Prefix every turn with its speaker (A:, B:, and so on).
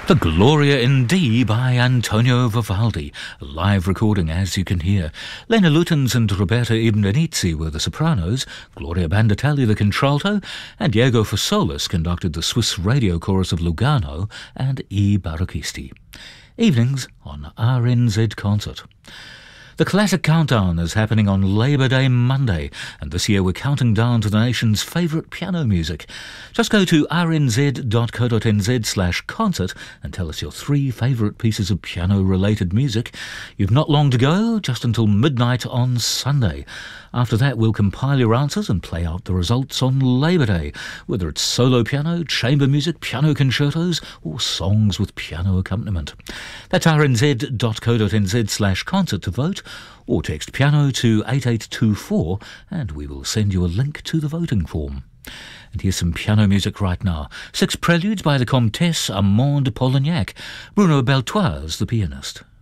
A: The Gloria in D by Antonio Vivaldi, a live recording as you can hear. Lena Lutens and Roberta Ibnenizi were the sopranos, Gloria Bandatelli the contralto, and Diego Fasolis conducted the Swiss Radio Chorus of Lugano and E. Barocchisti. Evenings on RNZ Concert. The Classic Countdown is happening on Labour Day Monday, and this year we're counting down to the nation's favourite piano music. Just go to rnz.co.nz/concert and tell us your 3 favourite pieces of piano-related music. You've not long to go, just until midnight on Sunday. After that, we'll compile your answers and play out the results on Labour Day, whether it's solo piano, chamber music, piano concertos, or songs with piano accompaniment. That's rnz.co.nz/concert to vote, or text piano to 8824 and we will send you a link to the voting form. And here's some piano music right now. 6 preludes by the Comtesse Armande Polignac. Bruno Beltoise, the pianist.